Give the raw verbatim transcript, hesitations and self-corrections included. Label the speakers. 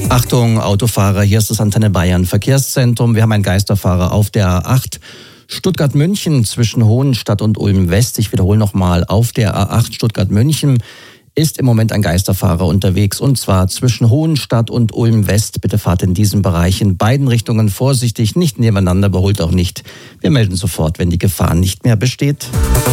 Speaker 1: Achtung, Autofahrer, hier ist das Antenne Bayern Verkehrszentrum. Wir haben einen Geisterfahrer auf der A acht Stuttgart-München zwischen Hohenstadt und Ulm-West. Ich wiederhole nochmal, auf der A acht Stuttgart-München ist im Moment ein Geisterfahrer unterwegs, und zwar zwischen Hohenstadt und Ulm-West. Bitte fahrt in diesem Bereich in beiden Richtungen vorsichtig, nicht nebeneinander, überholt auch nicht. Wir melden sofort, wenn die Gefahr nicht mehr besteht.